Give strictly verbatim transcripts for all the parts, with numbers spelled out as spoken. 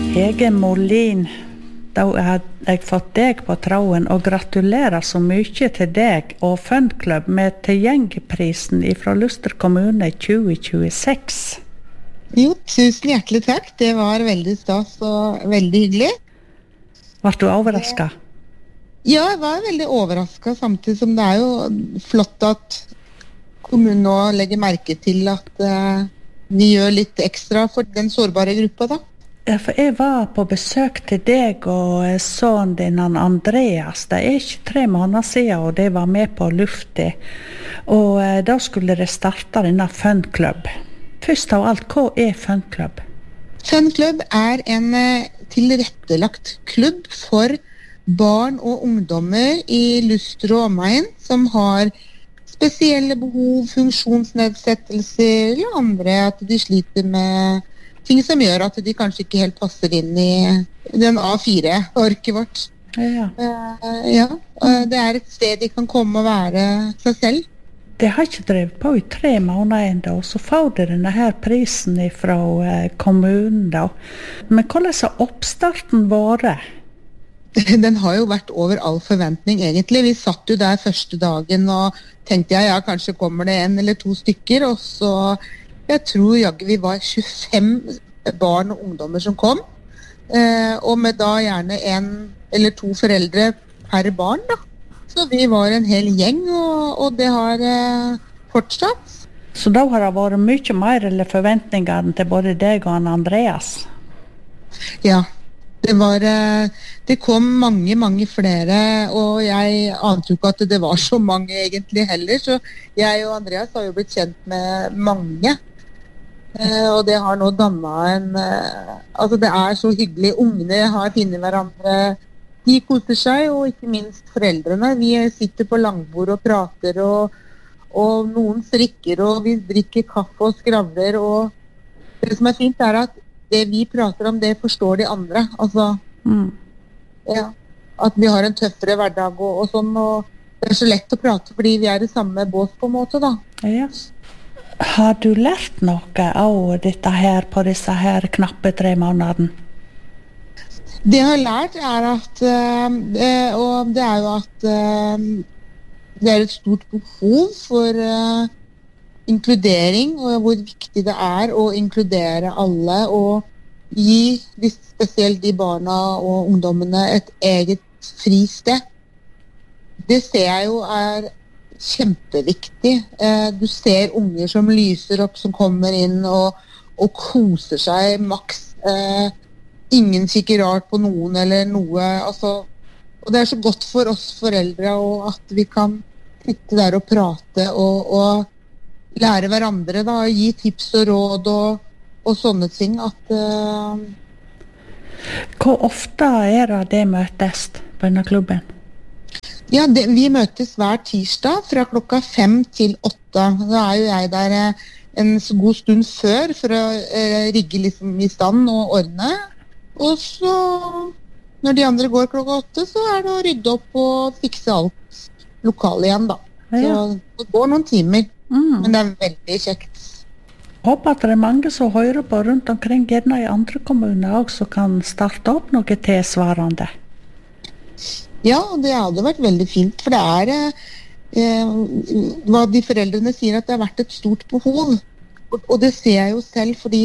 Hege Molin, da har jeg fått deg på tråden, og gratulerer så mye til deg og Funklubb med tilgjengeprisen fra Luster kommune tjue tjueseks. Jo, tusen hjertelig takk. Det var veldig stas og veldig hyggelig. Var du overrasket? Ja, jeg var veldig overrasket, samtidig som det er jo flott at kommunen nå legger merke til at uh, vi gjør litt ekstra for den sårbare gruppa da. Ja, for jeg var på besøk til deg og sønnen din, Andreas. Det er ikke tre måneder siden, og de var med på lufta. Og eh, da skulle det starte denne Funklubb. Først av alt, hva er Funklubb? Funklubb er en eh, tilrettelagt klubb for barn og ungdommer i Luster og omegn som har spesielle behov, funksjonsnedsettelser eller andre, at de sliter med ting som gjør at de kanskje ikke helt passer inn i den A fire-orket vårt. Ja. Uh, ja, uh, det er et sted de kan komme og være seg selv. Det har ikke drevet på i tre måneder enda, og så får de denne her prisen fra uh, kommunen da. Men hvordan har oppstarten vært? Den har jo vært over all forventning egentlig. Vi satt jo der første dagen og tenkte jeg, ja, kanskje kommer det en eller to stykker, og så jeg tror jaggu vi var tjuefem barn og ungdommer som kom, eh, og med da gjerne en eller to foreldre per barn da. Så vi var en hel gjeng, og, og det har eh, fortsatt. Så da har det vært mye mer eller forventninger til både deg og Andreas? Ja, det var, eh, det kom mange, mange flere, og jeg ante jo ikke at det var så mange egentlig heller, så jeg og Andreas har jo blitt kjent med mange. Uh, og det har nå dannet en uh, altså det er så hyggelig. Ungene har funnet hverandre, de koser seg, og ikke minst foreldrene. Vi sitter på langbord og prater, og, og noen strikker, og vi drikker kaffe og skravler, og det som er fint er at det vi prater om, det forstår de andre, altså mm. ja, at vi har en tøffere hverdag og, og sånn, og det er så lett å prate fordi vi er i samme båt på en måte da. Ja. Har du lært noe av dette her på disse her knappe tre månedene? Det jeg har lært er at, uh, og det er jo at uh, det er et stort behov for uh, inkludering, og hvor viktig det er å inkludere alle, og gi spesielt de barna og ungdommene et eget fristed. Det ser jeg jo er kjempeviktig. Eh, du ser unger som lyser opp, som kommer inn og, og koser seg maks. Eh, ingen kikker rart på noen eller noe. Altså, og det er så godt for oss foreldre og at vi kan sitte der og prate og, og lære hverandre, da, gi tips og råd og, og sånne ting. At, eh... Hvor ofte er det det møtes på denne klubben? Ja, det, vi møtes hver tirsdag fra klokka fem til åtte. Da er jo jeg der eh, en god stund før for å eh, rigge liksom i stand og ordne. Og så, når de andre går klokka åtte, så er det å rydde opp og fikse alt lokal igjen da. Ja. Så det går noen timer, mm. men det er veldig kjekt. Håper at det er mange som hører på rundt omkring, gjerne i andre kommuner også, som kan starte opp noe tilsvarende. Ja, det hadde vært veldig fint, for det er eh, hva de foreldrene sier, at det har vært et stort behov. Og, og det ser jeg jo selv, fordi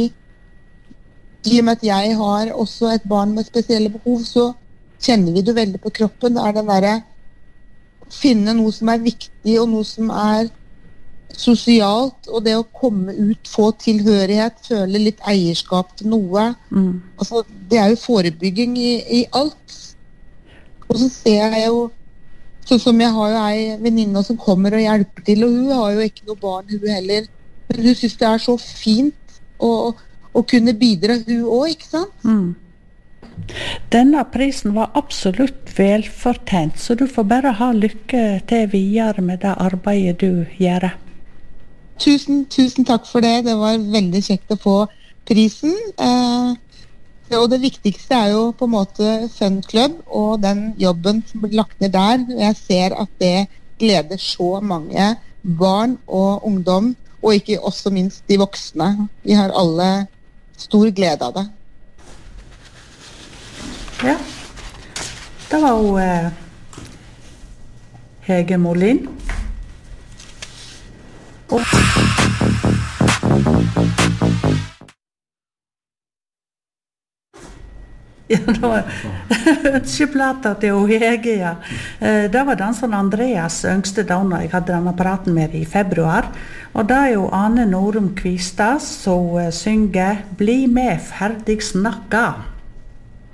i og med at jeg har også et barn med spesielle behov, så kjenner vi det veldig på kroppen. Det er den der å finne noe som er viktig, og noe som er sosialt, og det å komme ut, få tilhørighet, føle litt eierskap til noe. Mm. Altså, det er jo forebygging i, i alt. Og så ser jeg jo, sånn som jeg har jo ei venninne som kommer og hjelper til, og hun har jo ikke noe barn, hun heller. Men hun synes det er så fint å, å kunne bidra, hun også, ikke sant? Mm. Denne prisen var absolutt velfortjent, så du får bare ha lykke til videre med det arbeidet du gjør. Tusen, tusen takk for det. Det var veldig kjekt å få prisen. Eh, Og det viktigste er jo på en måte Funklubb og den jobben som blir lagt ned der. Jeg ser at det gleder så mange barn og ungdom, og ikke også minst de voksne. Vi har alle stor glede av det. Ja. Det var jo eh, Hege Molin. Og ja, det var ønskeplata til Hege, ja. Eh, det var den som Andreas yngste donna jeg hadde denne praten med i februar. Og det er jo Ane Norum Kvistad som eh, synger «Bli med, ferdig snakka».